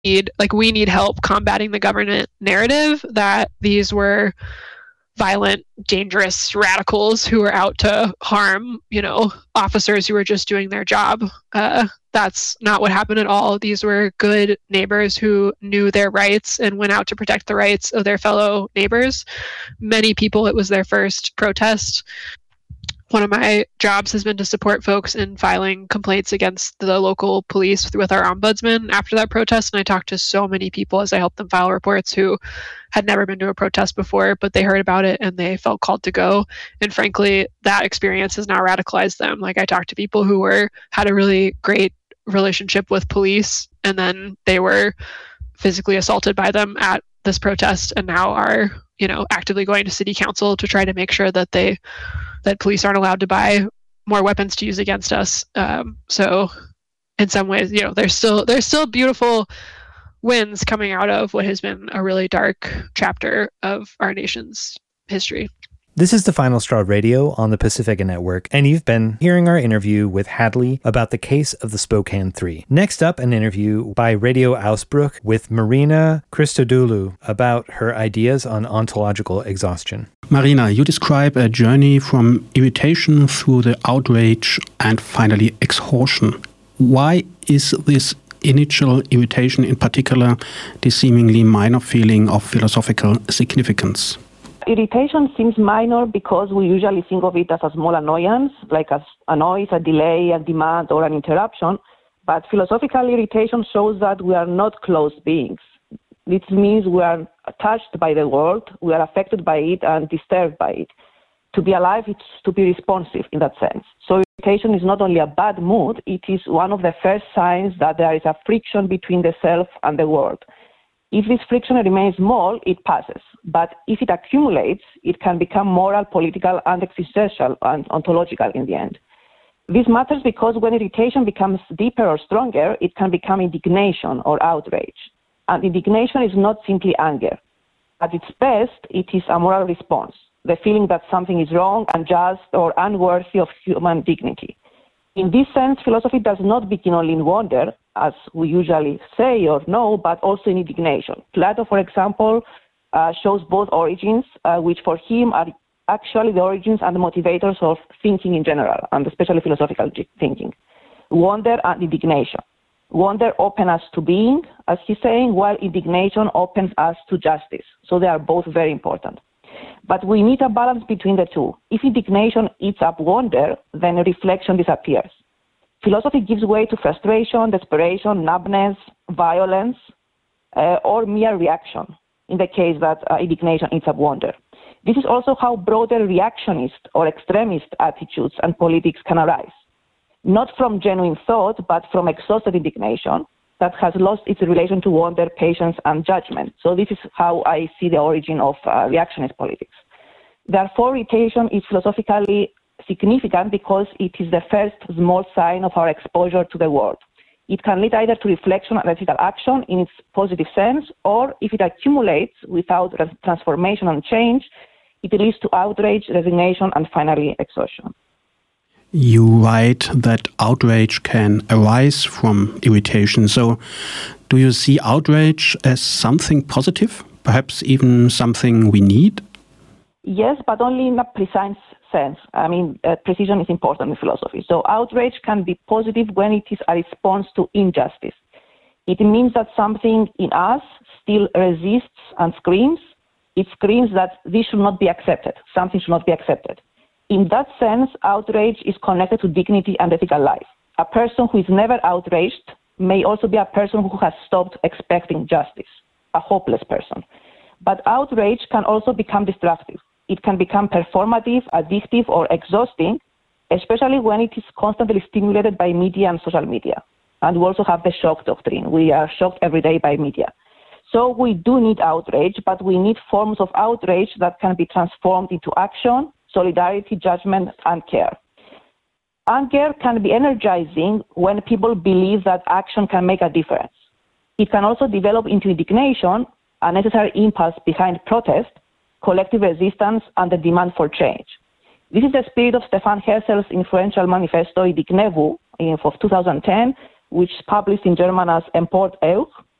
we need help combating the government narrative that these were violent, dangerous radicals who were out to harm, officers who were just doing their job. That's not what happened at all. These were good neighbors who knew their rights and went out to protect the rights of their fellow neighbors. Many people, it was their first protest. One of my jobs has been to support folks in filing complaints against the local police with our ombudsman after that protest. And I talked to so many people as I helped them file reports who had never been to a protest before, but they heard about it and they felt called to go. And frankly, that experience has now radicalized them. I talked to people who had a really great relationship with police, and then they were physically assaulted by them at this protest and now are, actively going to city council to try to make sure that that police aren't allowed to buy more weapons to use against us. So in some ways, there's still beautiful wins coming out of what has been a really dark chapter of our nation's history. This is The Final Straw Radio on the Pacifica Network, and you've been hearing our interview with Hadley about the case of the Spokane Three. Next up, an interview by Radio Ausbruch with Marina Christodoulou about her ideas on ontological exhaustion. Marina, you describe a journey from irritation through the outrage and finally exhaustion. Why is this initial irritation, in particular, the seemingly minor feeling of philosophical significance? Irritation seems minor because we usually think of it as a small annoyance, like as a noise, a delay, a demand, or an interruption. But philosophical irritation shows that we are not closed beings. This means we are touched by the world, we are affected by it and disturbed by it. To be alive is to be responsive in that sense. So irritation is not only a bad mood, it is one of the first signs that there is a friction between the self and the world. If this friction remains small, it passes. But if it accumulates, it can become moral, political, and existential and ontological in the end. This matters because when irritation becomes deeper or stronger, it can become indignation or outrage. And indignation is not simply anger. At its best, it is a moral response, the feeling that something is wrong, unjust, or unworthy of human dignity. In this sense, philosophy does not begin only in wonder, as we usually say or know, but also in indignation. Plato, for example, shows both origins, which for him are actually the origins and the motivators of thinking in general, and especially philosophical thinking. Wonder and indignation. Wonder opens us to being, as he's saying, while indignation opens us to justice. So they are both very important. But we need a balance between the two. If indignation eats up wonder, then reflection disappears. Philosophy gives way to frustration, desperation, numbness, violence, or mere reaction, in the case that indignation eats up wonder. This is also how broader reactionist or extremist attitudes and politics can arise. Not from genuine thought, but from exhausted indignation that has lost its relation to wonder, patience, and judgment. So this is how I see the origin of reactionist politics. Therefore, irritation is philosophically significant because it is the first small sign of our exposure to the world. It can lead either to reflection and ethical action in its positive sense, or if it accumulates without transformation and change, it leads to outrage, resignation, and finally exhaustion. You write that outrage can arise from irritation. So do you see outrage as something positive, perhaps even something we need? Yes, but only in a precise sense. Precision is important in philosophy. So outrage can be positive when it is a response to injustice. It means that something in us still resists and screams. It screams that this should not be accepted. Something should not be accepted. In that sense, outrage is connected to dignity and ethical life. A person who is never outraged may also be a person who has stopped expecting justice, a hopeless person. But outrage can also become destructive. It can become performative, addictive, or exhausting, especially when it is constantly stimulated by media and social media. And we also have the shock doctrine. We are shocked every day by media. So we do need outrage, but we need forms of outrage that can be transformed into action, solidarity, judgment, and care. Anger can be energizing when people believe that action can make a difference. It can also develop into indignation, a necessary impulse behind protest, collective resistance, and the demand for change. This is the spirit of Stefan Husserl's influential manifesto Indignez-vous of 2010, which is published in German as Empört euch.